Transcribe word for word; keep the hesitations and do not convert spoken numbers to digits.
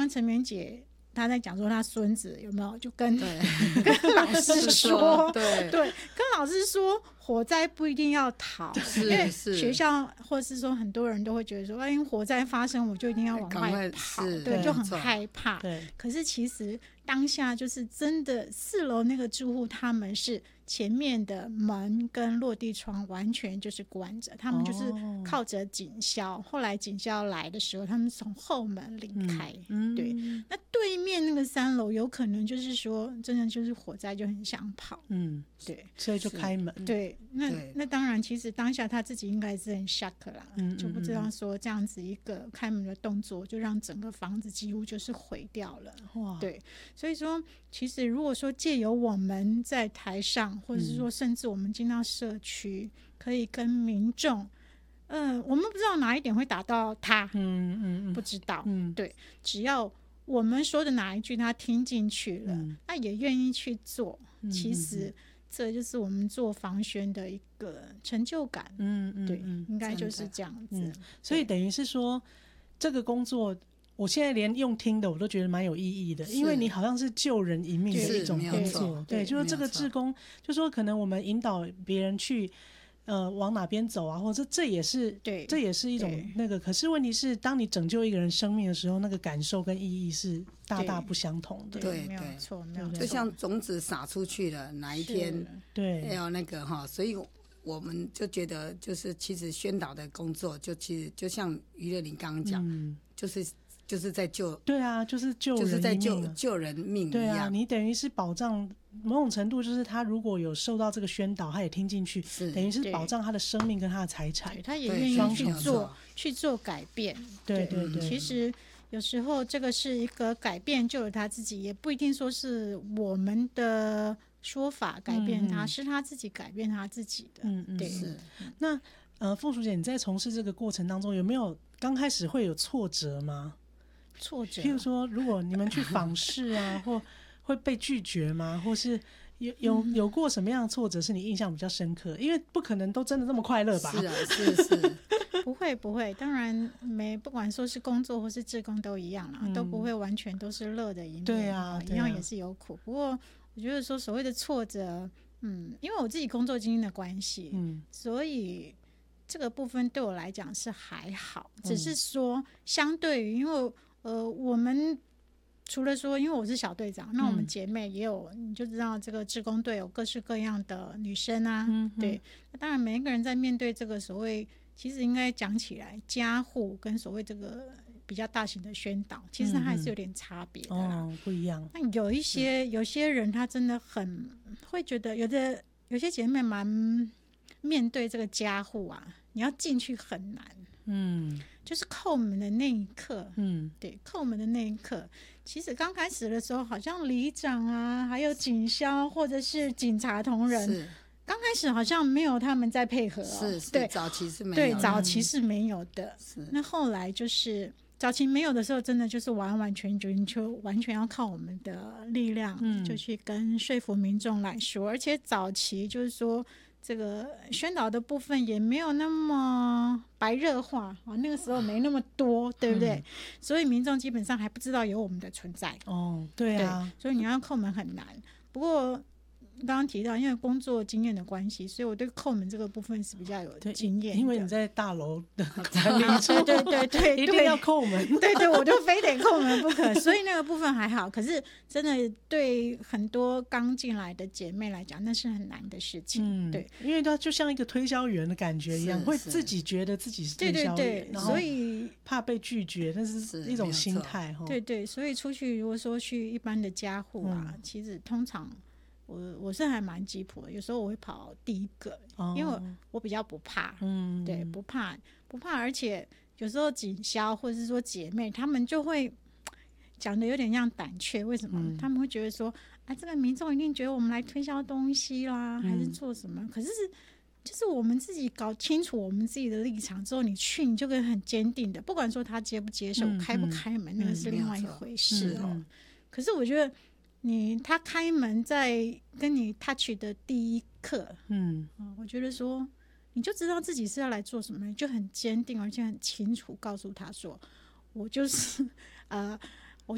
刚陈明姐他在讲说他孙子有没有就跟跟老师说对对，跟老师说火灾不一定要逃，因为学校或是说很多人都会觉得说，哎，火灾发生我就一定要往外跑，对，就很害怕。对，可是其实当下就是真的四楼那个住户他们是前面的门跟落地窗完全就是关着，他们就是靠着警消、哦、后来警消来的时候他们从后门离开、嗯、对、嗯、那对面那个三楼有可能就是说真的就是火灾就很想跑，嗯，对， 所以就开门， 对，那那当然其实当下他自己应该是很 shock 啦、嗯、就不知道说这样子一个开门的动作就让整个房子几乎就是毁掉了。哇，对，所以说其实如果说借由我们在台上或者是说甚至我们进到社区、嗯、可以跟民众呃，我们不知道哪一点会打到他，嗯嗯，不知道，嗯，对，只要我们说的哪一句他听进去了、嗯、他也愿意去做、嗯、其实这就是我们做防宣的一个成就感，嗯嗯，对，应该就是这样子、嗯、 所以等于是说这个工作我现在连用听的我都觉得蛮有意义的，因为你好像是救人一命的一种工作， 对, 对，就是这个志工就说可能我们引导别人去呃往哪边走啊，或者这也是对，这也是一种那个，可是问题是当你拯救一个人生命的时候，那个感受跟意义是大大不相同的， 对， 没有错，没有错， 就像种子撒出去了，哪一天对要那个哈，所以我们就觉得就是其实宣导的工作就其实就像于乐玲刚刚讲、嗯、就是就是在救， 对啊，就是救人一命、啊、 就是在救救人命一样， 对啊，你等于是保障某种程度，就是他如果有受到这个宣导他也听进去，等于是保障他的生命跟他的财产， 他也愿意去做去做改变， 对对对， 其实有时候这个是一个改变救了他自己，也不一定说是我们的说法改变他、嗯、是他自己改变他自己的，嗯嗯，对，是。 那呃，凤淑姐你在从事这个过程当中有没有刚开始会有挫折吗？ 挫折， 譬如说如果你们去访视啊或会被拒绝吗？或是有有有过什么样的挫折是你印象比较深刻？因为不可能都真的这么快乐吧？ 是啊，是是不会不会，当然没，不管说是工作或是志工都一样啦、嗯、都不会完全都是乐的一面， 对啊， 一样也是有苦、啊、不过我觉得说所谓的挫折，嗯，因为我自己工作经验的关系，嗯，所以这个部分对我来讲是还好，只是说相对于因为呃我们除了说因为我是小队长，那我们姐妹也有、嗯、你就知道这个志工队有各式各样的女生啊、嗯、对，那当然每一个人在面对这个所谓其实应该讲起来家户跟所谓这个比较大型的宣导其实还是有点差别的啦、 嗯哦、不一样。 那有一些有些人他真的很会觉得有的有些姐妹蛮面对这个家户啊你要进去很难，嗯，就是叩门的那一刻，嗯，对，叩门的那一刻其实刚开始的时候好像里长啊还有警消或者是警察同仁刚开始好像没有他们在配合、哦、 是是， 对， 早期是没有的， 对，早期是没有的、嗯、那后来就是早期没有的时候真的就是完完全全就完全要靠我们的力量、嗯、就去跟说服民众来说，而且早期就是说这个宣导的部分也没有那么白热化、啊、那个时候没那么多对不对、嗯、所以民众基本上还不知道有我们的存在， 哦，对啊， 对，所以你要叩门很难。不过刚刚提到因为工作经验的关系，所以我对叩门这个部分是比较有经验的， 因为你在大楼的管理处对对对对， 一定要叩门对对，我就非得叩门不可所以那个部分还好，可是真的对很多刚进来的姐妹来讲那是很难的事情、嗯、对， 因为它就像一个推销员的感觉一样，会自己觉得自己是推销员， 对对对，所以怕被拒绝，那是一种心态， 对对，所以出去如果说去一般的家户啊、嗯、其实通常我我是还蛮吉普的，有时候我会跑第一个、哦、因为我比较不怕，嗯，对，不怕不怕，而且有时候警消或者是说姐妹他们就会讲的有点像胆怯，为什么、嗯、他们会觉得说啊，这个民众一定觉得我们来推销东西啦、嗯、还是做什么，可是就是我们自己搞清楚我们自己的立场之后，你去你就可以很坚定的，不管说他接不接受、嗯、开不开门、嗯、那个是另外一回事哦、嗯、可是我觉得你他开门在跟你 touch 的第一刻，嗯，我觉得说你就知道自己是要来做什么，你就很坚定而且很清楚告诉他说我就是呃